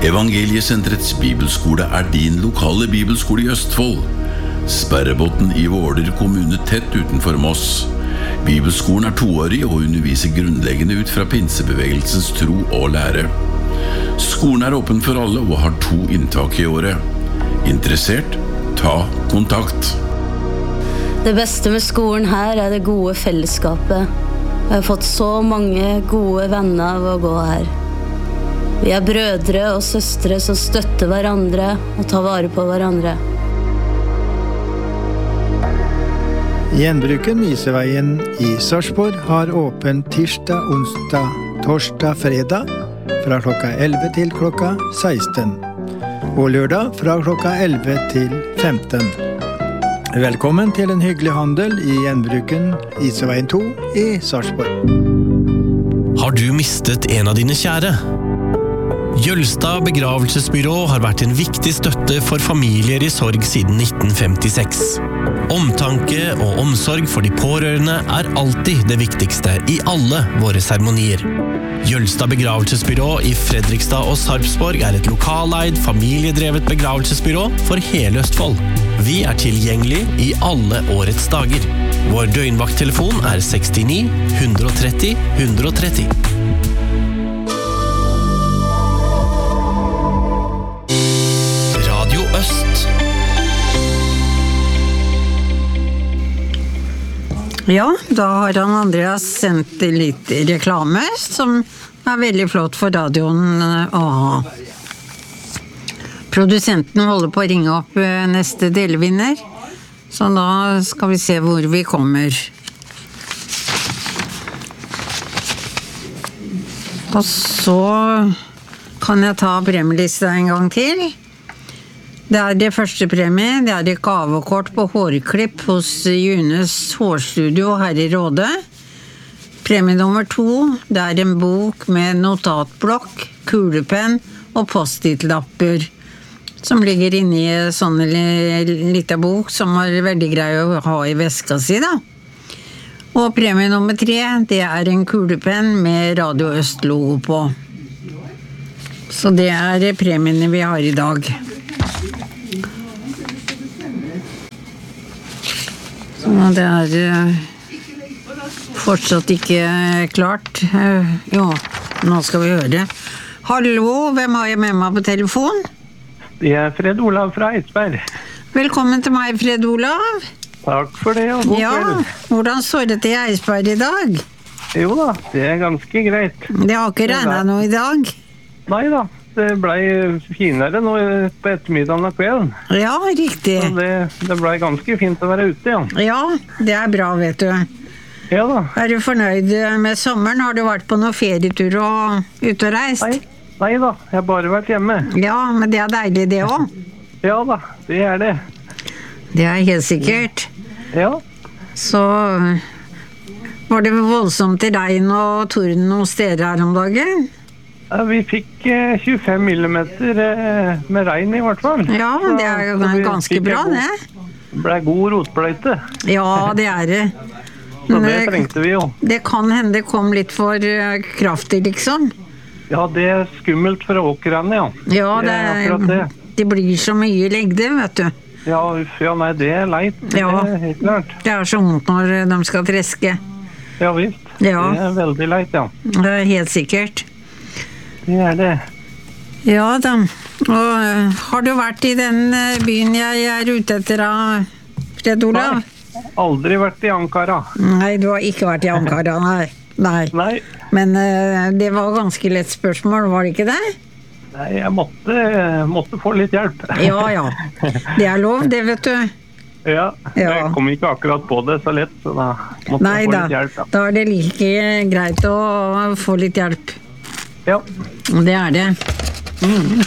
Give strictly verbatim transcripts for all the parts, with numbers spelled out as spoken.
Evangeliesentrets bibelskole er din lokale bibelskole i Østfold. Sperrebotn i Våler kommune tett utenfor Moss. Bibelskolen er toårig og underviser grunnleggende ut fra pinsebevegelsens tro og lære. Skolen er åpen for alle og har to inntak i året. Interessert? Ta kontakt. Det beste med skolen her er det gode fellesskapet. Jeg har fått så mange gode venner av å gå her. Vi er brødre og søstre som støtter hverandre og tar vare på hverandre. Gjenbruken Iseveien i Sarpsborg har åpen tirsdag, onsdag, torsdag, fredag fra klokka elleve til klokka seksten. Og lørdag fra klokka elleve til femten. Velkommen til en hyggelig handel i Gjenbruken Iseveien to i Sarpsborg. Har du mistet en av dine kjære? Jølstad begravelsesbyrå har vært en viktig støtte for familier i sorg siden nitten femtiseks. Omtanke og omsorg for de pårørende er alltid det viktigste i alle våre seremonier. Jølstad begravelsesbyrå i Fredrikstad og Sarpsborg er et lokaleid, familiedrevet begravelsesbyrå for hele Østfold. Vi er tilgjengelig i alle årets dager. Vår døgnvakttelefon er sekstini ett tre null ett tre null. Ja, da har han Andreas sendt litt reklame som er veldig flott for radioen å ha. Produsenten holder på å ringe opp neste delvinner, så da skal vi se hvor vi kommer. Og så kan jeg ta premielista en gang til. Det er det første premie, det er et gavekort på hårklipp hos Junes hårstudio her i Råde. Premie nummer to, det er en bok med notatblokk, kulepenn og post-it-lapper, som ligger inne i en sånn liten bok som er veldig grei å ha i veska si da. Og premie nummer tre, det er en kulepenn med Radio Øst-logo på. Så det er premiene vi har i dag. Så det er fortsatt ikke klart. Jo, nå skal vi høre. Hallo, hvem har jeg med meg på telefon? Det er Fred Olav fra Eidsberg. Velkommen til meg, Fred Olav. Takk for det, og god ja, kveld. Hvordan står det til i Eidsberg i dag? Jo da, det er ganske greit. Det har ikke regnet noe i dag? Nei da, det ble finere nå på ettermiddagen og kvelden. Ja, riktig. Så det, det ble ganske fint å være ute, ja. Ja, det er bra, vet du. Ja da. Er du fornøyd med sommeren? Har du vært på noen ferietur og ut og reist? Nei, nei da, jeg har bare vært hjemme. Ja, men det er deilig det også. Ja da, det er det. Det er helt sikkert. Ja. Så var det voldsomt i regn og torden noen steder her om dagen? Ja, vi fikk eh, tjuefem millimeter eh, med regn i hvert fall. Ja, det er jo ganske bra det. Det ble god rotbløyte. Ja, det er det. Så det trengte vi jo. Det kan hende det kom litt for kraftig, liksom. Ja, det er skummelt for åkrene, ja. Ja, det, det er akkurat det. Det blir så mye legde, vet du. Ja, ja, nei, det er leit. Ja. Det er helt klart. Det er så vondt når de skal treske. Ja, visst. Ja. Det er veldig leit, ja. Det er helt sikkert. Det er det. Ja da. Og har du vært i den byen jeg er ute etter av, Fred Olav? Nei, aldri vært i Ankara. Nei, du har ikke vært i Ankara, nei. Nei. Nei. Men uh, det var ganske lett spørsmål, var det ikke det? Nei, jeg måtte, måtte få litt hjelp. Ja, ja. Det er lov, det vet du. Ja, ja. Jeg kom ikke akkurat på det så lett, så da måtte Nei, jeg få da. litt hjelp. Da. da er det like greit å få litt hjelp. Ja. Det er det. Mm.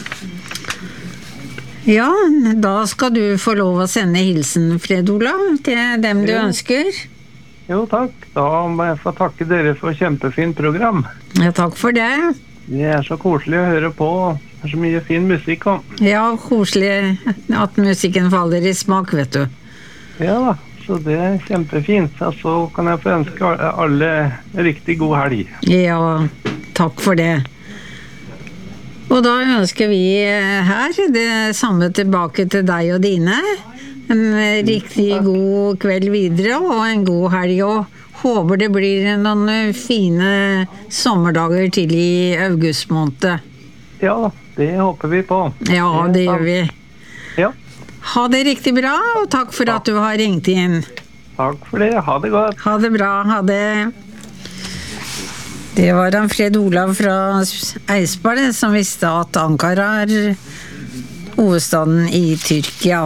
Ja, da skal du få lov å sende hilsen, Fred Olav, til dem du ja. ønsker. Jo, takk. Da må jeg få takke dere for kjempefint program. Ja, takk for det. Det er så koselig å høre på. Det er så mye fin musikk om. Ja, koselig at musikken faller i smak, vet du. Ja da, så det er kjempefint. Og så kan jeg få ønske alle riktig god helg. Ja, takk for det. Og da ønsker vi her det samme tilbake til deg og dine. En riktig god kveld videre og en god helg, og håper det blir noen fine sommerdager til i august måned. Ja, det håper vi på. Ja, det gjør vi. Ja. Ha det riktig bra, og takk for at du har ringt inn. Takk for det, ha det godt. Ha det bra, ha det. Det var han Fred Olav fra Eidsberg som visste at Ankara er hovedstaden i Tyrkia.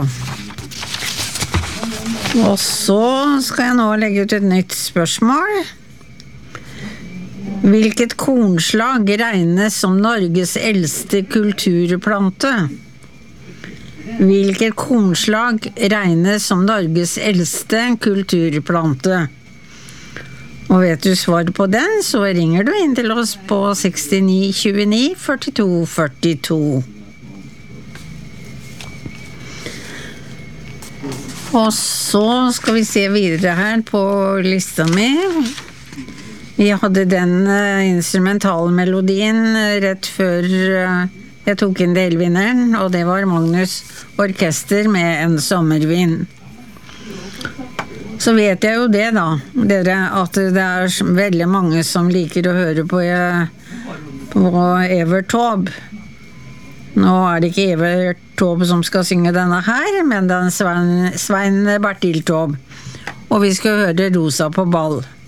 Og så skal jeg nå legge ut et nytt spørsmål. Hvilket kornslag regnes som Norges eldste kulturplante? Hvilket kornslag regnes som Norges eldste kulturplante? Og vet du svaret på den, så ringer du inn til oss på sekstini tjueni førtito førtito. Og så skal vi se videre her på lista mi. Vi hadde den instrumentalmelodien rett før jeg tok inn delvinneren, og det var Magnus Orkester med En sommervind. Så vet jeg jo det da, dere, at det er veldig mange som liker å høre på, på Evert Taube. Nå er det ikke Evert Taube som skal synge denne her, men det er Svein, Svein Bertil Taube. Og vi skal høre Rosa på ball.